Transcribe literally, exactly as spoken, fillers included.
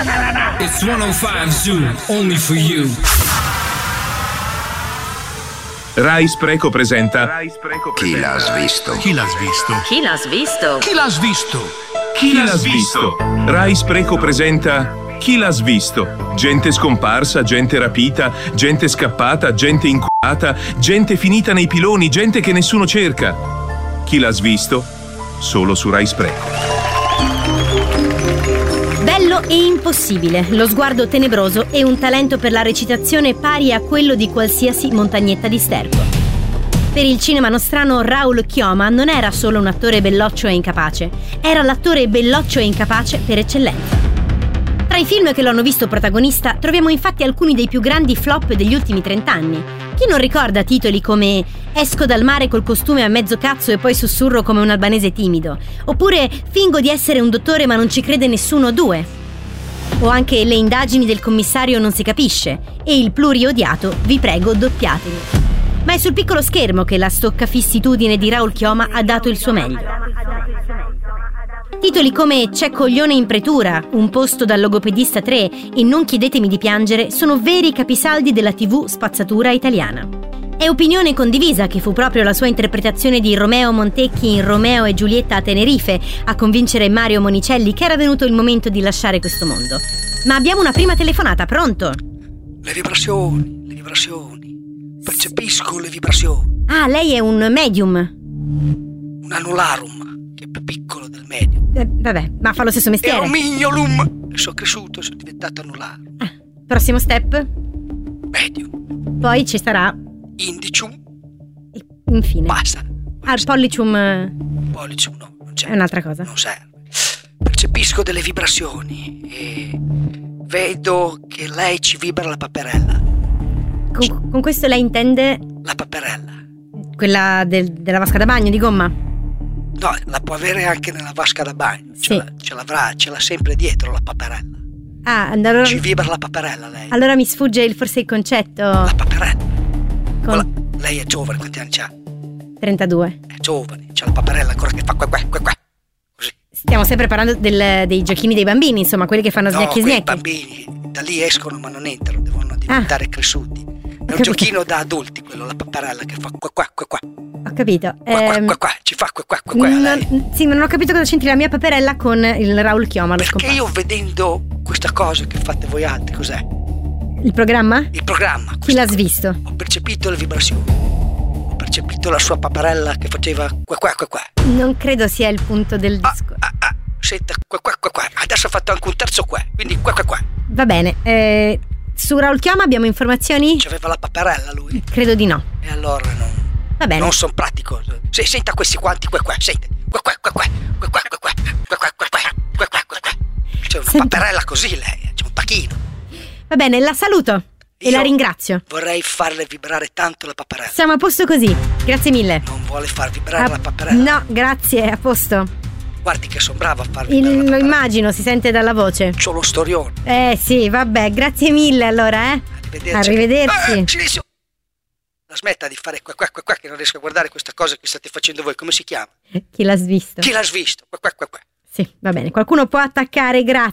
It's centocinque Zoo, only for you. Rai Spreco presenta Chi l'ha svisto? Chi l'ha svisto? Chi l'ha svisto? Chi l'ha svisto? Chi l'ha svisto? Rai Spreco presenta Chi l'ha svisto? Gente scomparsa, gente rapita, gente scappata, gente inculata, gente finita nei piloni, gente che nessuno cerca. Chi l'ha svisto? Solo su Rai Spreco. Bello e impossibile, lo sguardo tenebroso e un talento per la recitazione pari a quello di qualsiasi montagnetta di sterco. Per il cinema nostrano Raul Chioma non era solo un attore belloccio e incapace, era l'attore belloccio e incapace per eccellenza. Tra i film che lo hanno visto protagonista troviamo infatti alcuni dei più grandi flop degli ultimi trent'anni. Chi non ricorda titoli come Esco dal mare col costume a mezzo cazzo e poi sussurro come un albanese timido, oppure Fingo di essere un dottore ma non ci crede nessuno due, o anche Le indagini del commissario non si capisce e il pluriodiato Vi prego doppiatemi. Ma è sul piccolo schermo che la stoccafissitudine di Raul Chioma ha dato il suo meglio. Titoli come C'è coglione in pretura, Un posto dal logopedista tre e Non chiedetemi di piangere sono veri capisaldi della tivù spazzatura italiana. È opinione condivisa che fu proprio la sua interpretazione di Romeo Montecchi in Romeo e Giulietta a Tenerife a convincere Mario Monicelli che era venuto il momento di lasciare questo mondo. Ma abbiamo una prima telefonata, pronto? Le vibrazioni, le vibrazioni. Percepisco le vibrazioni. Ah, lei è un medium. Un anularum, che è più piccolo del medium. Eh, vabbè, ma fa lo stesso mestiere. È un mignolum. E sono cresciuto e sono diventato anularum. Ah, prossimo step? Medium. Poi ci sarà Indicium. e infine. Basta. Ah, il pollicium eh, Pollicium no, non c'è. è un'altra cosa. Non serve. Percepisco delle vibrazioni e vedo che lei ci vibra la paperella. Con, con questo lei intende La paperella. quella del- della vasca da bagno di gomma? No, la può avere anche nella vasca da bagno. Ce, Sì. la, ce l'avrà, ce l'ha sempre dietro la paperella. Ah, allora, Ci vibra la paperella lei. allora mi sfugge il, forse il concetto. La paperella. Quella- Con lei è giovane, quanti anni c'ha? trentadue. È giovane, c'ha la paperella ancora che fa qua qua qua qua. Così. Stiamo sempre parlando del- dei giochini dei bambini, insomma, quelli che fanno No, snecchi quei snecchi. bambini da lì escono ma non entrano, devono diventare cresciuti. È un capito. giochino da adulti quello, la paperella che fa qua qua qua qua. Ho capito. Qua qua Ehm, qua qua, ci fa qua qua qua qua. lei. non, sì, non ho capito cosa c'entri la mia paperella con il Raul Chioma, lo Perché scomparso. io vedendo questa cosa che fate voi altri, cos'è? Il programma? Il programma. Chi questa l'ha cosa. svisto? Ho percepito le vibrazioni. Ho percepito la sua paperella che faceva qua qua qua qua. Non credo sia il punto del Ah, disco. ah, ah, senta, qua qua qua qua. Adesso ha fatto anche un terzo qua, quindi qua qua qua. Va bene. eh, su Raul Chioma abbiamo informazioni? C'aveva la paperella lui. Credo di no. E allora non, Va bene. non sono pratico. Se, senta questi quanti qua qua, senta. Qua qua qua qua, qua qua qua qua, qua qua qua qua, qua qua qua qua. C'è una Senta. paperella così lei, c'è un tacchino. Va bene, la saluto e Io la ringrazio. Vorrei farle vibrare tanto la paperella. Siamo a posto così. Grazie mille. Non vuole far vibrare Ah, la paperella? no, grazie, a posto. Guardi che sono brava a far Il- vibrare la lo paperella. immagino, si sente dalla voce. C'ho lo storione. Eh sì, vabbè, grazie mille allora, eh. Arrivederci. Arrivederci. Eh, silenzio. La smetta di fare qua qua qua qua che non riesco a guardare questa cosa che state facendo voi. Come si chiama? Chi l'ha svisto? Chi l'ha svisto? Qua qua qua qua. Sì, va bene. Qualcuno può attaccare, grazie.